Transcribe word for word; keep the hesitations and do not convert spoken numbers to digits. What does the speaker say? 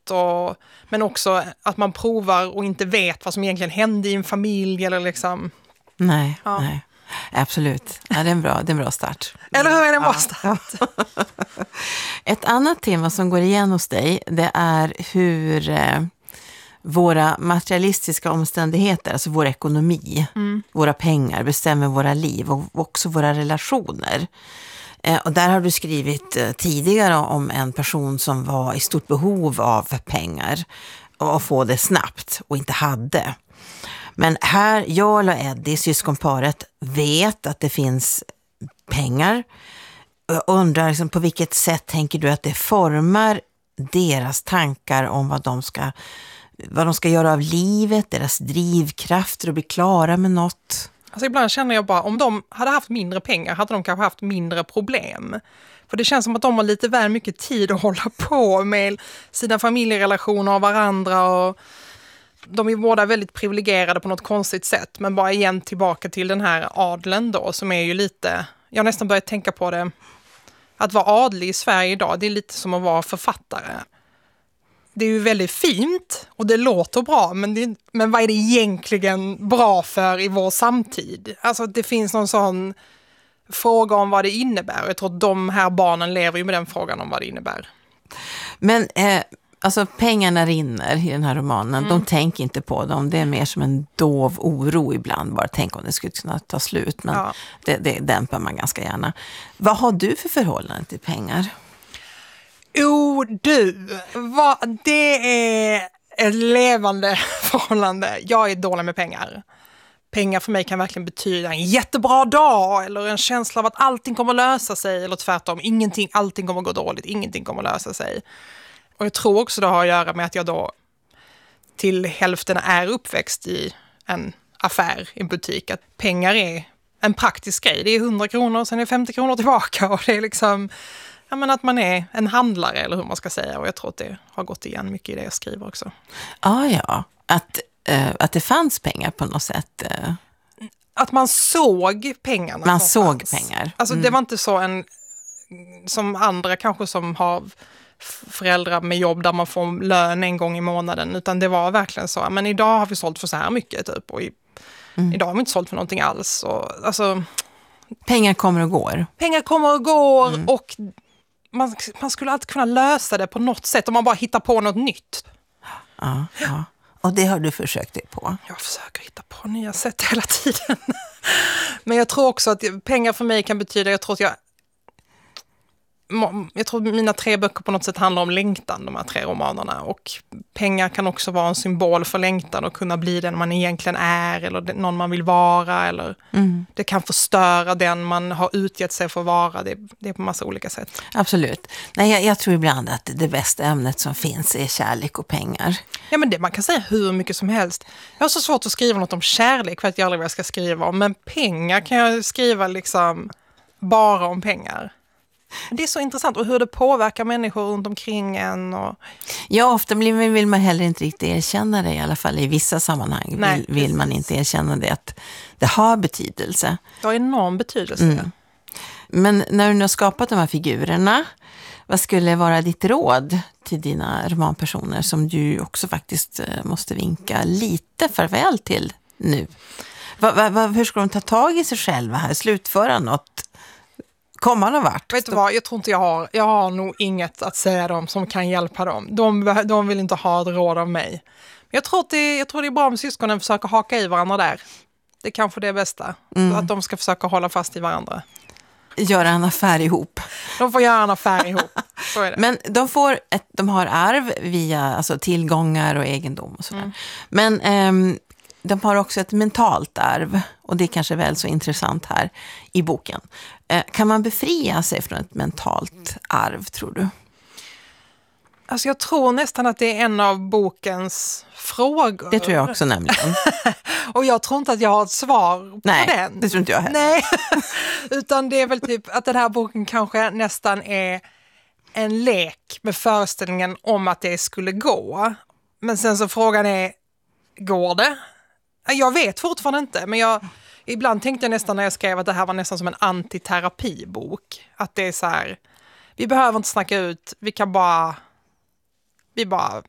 sånt. Och, men också att man provar och inte vet vad som egentligen hände i en familj. Eller liksom. Nej, ja. nej. Absolut. Ja, det är en bra, det är en bra start. Eller hur är det en bra start? Ja. Ett annat tema som går igen hos dig, det är hur eh, våra materialistiska omständigheter, alltså vår ekonomi, mm. våra pengar bestämmer våra liv och också våra relationer. Eh, och där har du skrivit eh, tidigare om en person som var i stort behov av pengar och att få det snabbt och inte hade. Men här, Jarl och Eddie, syskonparet, vet att det finns pengar. Jag undrar liksom, på vilket sätt tänker du att det formar deras tankar om vad de ska, vad de ska göra av livet, deras drivkrafter och bli klara med något? Alltså ibland känner jag bara, om de hade haft mindre pengar hade de kanske haft mindre problem. För det känns som att de har lite väl mycket tid att hålla på med sina familjerelationer och varandra. Och de är båda väldigt privilegierade på något konstigt sätt. Men bara igen tillbaka till den här adeln då, som är ju lite... Jag har nästan börjat tänka på det. Att vara adlig i Sverige idag, det är lite som att vara författare. Det är ju väldigt fint och det låter bra, men, det, men vad är det egentligen bra för i vår samtid? Alltså det finns någon sån fråga om vad det innebär. Jag tror att de här barnen lever ju med den frågan om vad det innebär. Men eh, alltså pengarna rinner i den här romanen, mm. de tänker inte på dem. Det är mer som en dov oro ibland. Bara tänk om det skulle kunna ta slut, men ja. det, det dämpar man ganska gärna. Vad har du för förhållande till pengar? Jo, du, vad, det är ett levande förhållande. Jag är dålig med pengar. Pengar för mig kan verkligen betyda en jättebra dag eller en känsla av att allting kommer lösa sig, eller tvärtom, ingenting, allting kommer gå dåligt, ingenting kommer lösa sig. Och jag tror också det har att göra med att jag då till hälften är uppväxt i en affär, i en butik. Att pengar är en praktisk grej. Det är hundra kronor, sen är det femtio kronor tillbaka och det är liksom... Ja, men att man är en handlare eller hur man ska säga, och jag tror att det har gått igen mycket i det jag skriver också. Ah, ja, att, uh, att det fanns pengar på något sätt. Uh. Att man såg pengarna. Man såg fanns. pengar. Alltså mm. det var inte så en, som andra kanske som har föräldrar med jobb där man får lön en gång i månaden, utan det var verkligen så. Men idag har vi sålt för så här mycket typ, och i, mm. idag har vi inte sålt för någonting alls. Och, alltså, pengar kommer och går. Pengar kommer och går mm. och Man, man skulle alltid kunna lösa det på något sätt om man bara hittar på något nytt. Ja, ja. Och det har du försökt dig på? Jag försöker hitta på nya sätt hela tiden. Men jag tror också att pengar för mig kan betyda, jag tror att jag jag tror att mina tre böcker på något sätt handlar om längtan, de här tre romanerna. Och pengar kan också vara en symbol för längtan och kunna bli den man egentligen är, eller någon man vill vara, eller mm. det kan förstöra den man har utgett sig för att vara. Det, det är på massa olika sätt. Absolut. Nej, jag, jag tror ibland att det bästa ämnet som finns är kärlek och pengar. Ja, men det, man kan säga hur mycket som helst. Jag har så svårt att skriva något om kärlek för att jag aldrig vad jag ska skriva om, men pengar kan jag skriva liksom bara om pengar. Det är så intressant, och hur det påverkar människor runt omkring en. Och... Ja, ofta vill man heller inte riktigt erkänna det, i alla fall i vissa sammanhang. Nej, vill, vill man inte erkänna det, att det har betydelse. Det har enorm betydelse. Mm. Men när du nu har skapat de här figurerna, vad skulle vara ditt råd till dina romanpersoner som du också faktiskt måste vinka lite farväl till nu? Va, va, va, hur ska de ta tag i sig själva här, slutföra något? Kommer någon vart? Vet du vad, jag tror inte jag har, jag har nog inget att säga dem som kan hjälpa dem. De, de vill inte ha ett råd av mig. Men jag tror, att det, jag tror det är bra om syskonen försöker haka i varandra där. Det är kanske det bästa. Mm. Att de ska försöka hålla fast i varandra. Göra en affär ihop. De får göra en affär ihop. Så är det. Men de, får ett, de har arv via alltså, tillgångar och egendom och sådär. Mm. Men... Ehm, de har också ett mentalt arv, och det är kanske väl så intressant här i boken. Eh, kan man befria sig från ett mentalt arv, tror du? Alltså jag tror nästan att det är en av bokens frågor. Det tror jag också nämligen. Och jag tror inte att jag har ett svar Nej, på den. Det tror inte jag heller. Nej, utan det är väl typ att den här boken kanske nästan är en lek med föreställningen om att det skulle gå. Men sen så frågan är, går det? Jag vet fortfarande inte, men jag, ibland tänkte jag nästan när jag skrev att det här var nästan som en antiterapibok. Att det är så här, vi behöver inte snacka ut, vi kan bara, vi bara